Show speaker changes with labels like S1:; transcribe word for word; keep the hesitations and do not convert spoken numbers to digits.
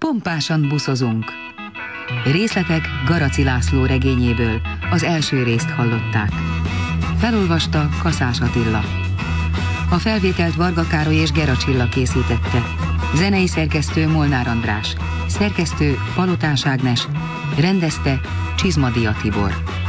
S1: Pompásan buszozunk. Részletek Garaci László regényéből, az első részt hallották. Felolvasta Kaszás Attila. A felvételt Varga Károly és Gera Csilla készítette. Zenei szerkesztő Molnár András. Szerkesztő Palotás Ágnes. Rendezte Csizmadia Tibor.